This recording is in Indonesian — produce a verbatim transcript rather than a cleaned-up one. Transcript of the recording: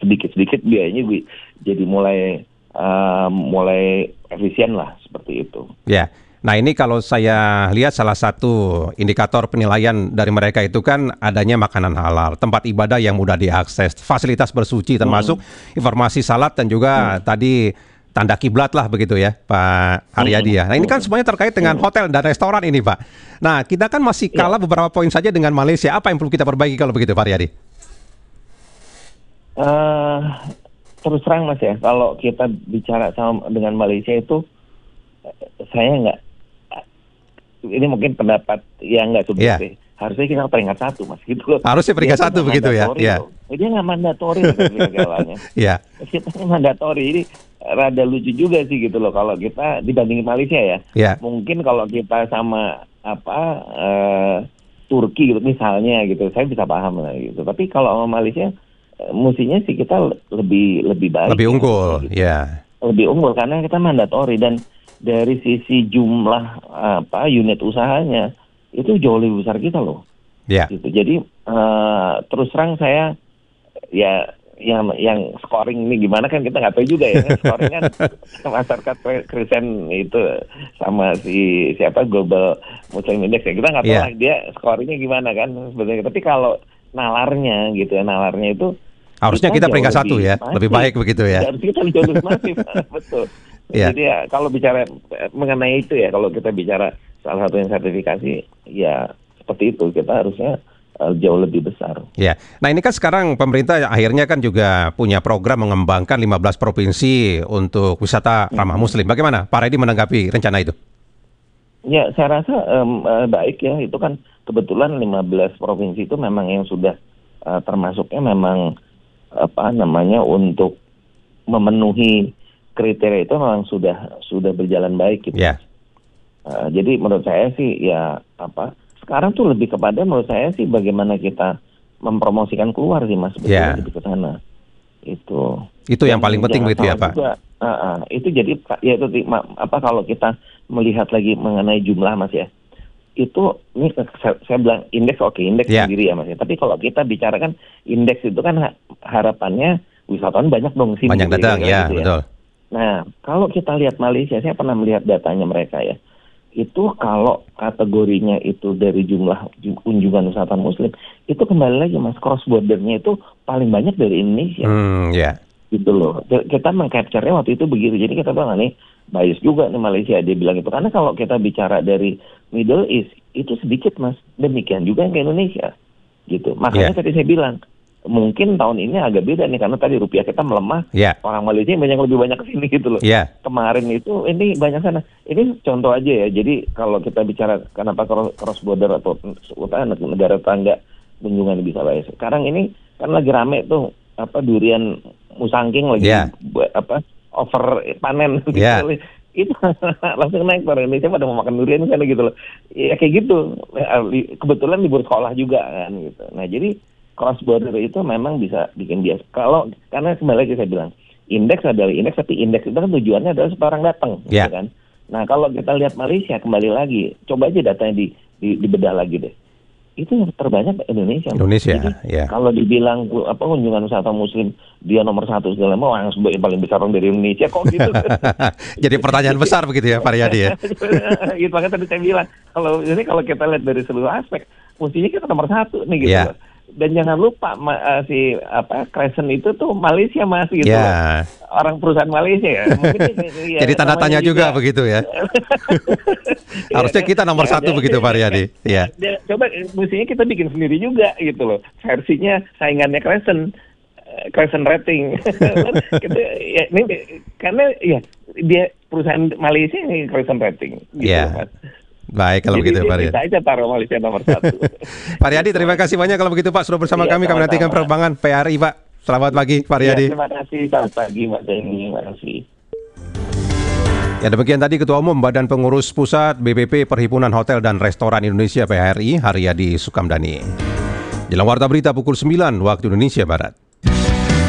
sedikit-sedikit biayanya bi- jadi mulai uh, mulai efisien lah seperti itu. Ya. Nah ini kalau saya lihat salah satu indikator penilaian dari mereka itu kan adanya makanan halal, tempat ibadah yang mudah diakses, fasilitas bersuci termasuk hmm. informasi salat dan juga hmm. tadi tanda kiblat lah begitu ya Pak Aryadi ya. Nah ini kan semuanya terkait dengan hmm. hotel dan restoran ini Pak. Nah kita kan masih kalah ya. beberapa poin saja dengan Malaysia. Apa yang perlu kita perbaiki kalau begitu Pak Aryadi? Uh, terus terang Mas ya, kalau kita bicara sama dengan Malaysia itu saya nggak, ini mungkin pendapat yang nggak subjektif. Yeah. Harusnya kita peringkat satu, Mas, gitu loh. Harusnya peringkat dia satu begitu ya. Iya. Yeah. Dia nggak mandatori segalanya. Iya. Kita mandatori, ini rada lucu juga sih gitu loh kalau kita dibandingin Malaysia ya. Yeah. Mungkin kalau kita sama apa uh, Turki gitu misalnya gitu, saya bisa paham lah gitu. Tapi kalau sama Malaysia, uh, mestinya sih kita lebih lebih baik. Lebih unggul, ya. Yeah. Lebih unggul karena kita mandatori dan dari sisi jumlah apa unit usahanya itu jauh lebih besar kita loh. Ya. Yeah. Gitu. Jadi uh, terus terang saya ya yang yang scoring ini gimana kan kita nggak tahu juga ya. Scoring kan masyarakat Kristen itu sama si siapa Global Muslim Index ya kita nggak tahu yeah. lah dia scoringnya gimana kan sebenarnya. Tapi kalau nalarnya gitu ya nalarnya itu harusnya kita, kita peringkat satu ya, masif. Lebih baik begitu ya. Harusnya kita jauh lebih masif, betul. Yeah. Jadi ya kalau bicara mengenai itu ya, kalau kita bicara salah satu yang sertifikasi, ya seperti itu kita harusnya uh, jauh lebih besar. Ya, nah ini kan sekarang pemerintah akhirnya kan juga punya program mengembangkan lima belas provinsi untuk wisata ramah hmm. Muslim. Bagaimana Pak Reddy menanggapi rencana itu? Ya, saya rasa um, uh, baik ya. Itu kan kebetulan lima belas provinsi itu memang yang sudah uh, termasuknya memang apa namanya untuk memenuhi kriteria itu memang sudah sudah berjalan baik gitu. Yeah. Uh, jadi menurut saya sih ya apa sekarang tuh lebih kepada menurut saya sih bagaimana kita mempromosikan keluar sih Mas yeah. betul ke sana. Itu. Itu yang paling penting begitu ya Pak. Juga, uh, uh, itu jadi ya itu apa kalau kita melihat lagi mengenai jumlah Mas ya. Itu ini saya, saya bilang indeks oke okay, indeks yeah. sendiri ya Mas ya. Tapi kalau kita bicarakan indeks itu kan harapannya wisatawan banyak dong sih. Banyak datang ya, gitu betul. Ya. Nah, kalau kita lihat Malaysia, saya pernah melihat datanya mereka ya. Itu kalau kategorinya itu dari jumlah kunjungan wisatawan Muslim, itu kembali lagi Mas, cross bordernya itu paling banyak dari Indonesia. Hmm, ya. Yeah. Gitu loh. Kita meng-capture-nya waktu itu begitu. Jadi kita bilang nih, bias juga nih Malaysia dia bilang itu. Karena kalau kita bicara dari Middle East, itu sedikit Mas. Demikian juga yang ke Indonesia. Gitu. Makanya yeah. tadi saya bilang, mungkin tahun ini agak beda nih karena tadi rupiah kita melemah, yeah. orang Malaysia banyak lebih banyak kesini gitu loh. Yeah. Kemarin itu ini banyak sana. Ini contoh aja ya. Jadi kalau kita bicara kenapa cross border atau negara tetangga kunjungan bisa baik. Sekarang ini kan lagi rame tuh apa durian musangking lagi yeah. apa over panen gitu. Yeah. Itu langsung naik orang Indonesia pada mau makan durian kan gitu loh. Ya kayak gitu. Kebetulan libur sekolah juga kan gitu. Nah jadi cross border itu memang bisa bikin bias. Kalau karena kembali lagi saya bilang, indeks adalah indeks, tapi indeks itu kan tujuannya adalah supaya orang datang, yeah. gitu kan. Nah kalau kita lihat Malaysia kembali lagi, coba aja datanya di, di dibedah lagi deh. Itu yang terbanyak Indonesia. Indonesia, Jadi, yeah. kalau dibilang apa kunjungan wisata Muslim dia nomor satu segala macam, orang yang paling besar dari Indonesia kok gitu. Jadi pertanyaan besar begitu ya Pak Aryadi ya. Gitu makanya tadi saya bilang, kalau ini kalau kita lihat dari seluruh aspek, mestinya kita nomor satu nih gitu. Yeah. Dan jangan lupa ma- uh, si apa Crescent itu tuh Malaysia Mas gitu. Yeah. Orang perusahaan Malaysia ya. Mungkin, ya jadi tanda tanya juga, juga begitu ya. Harusnya kita nomor ya, satu ya, begitu Pak Aryadi. Ya. Ya. Coba mestinya kita bikin sendiri juga gitu loh. Versinya saingannya Crescent Crescent rating. Gitu, ya, ini, karena ya dia perusahaan Malaysia ini Crescent rating gitu yeah. Mas. Baik kalau jadi, begitu Pak Aryadi. Kita aja taruh Malaysia nomor satu. Pak Aryadi terima kasih banyak kalau begitu Pak sudah bersama ya, kami. Kami nantikan penerbangan P R I Pak. Selamat pagi Pak Aryadi. Ya, terima kasih. Selamat pagi Mbak Denny. Terima kasih. Ya demikian tadi Ketua Umum Badan Pengurus Pusat B P P Perhimpunan Hotel dan Restoran Indonesia P H R I Haryadi Sukamdhani. Jelang Warta Berita pukul sembilan waktu Indonesia Barat.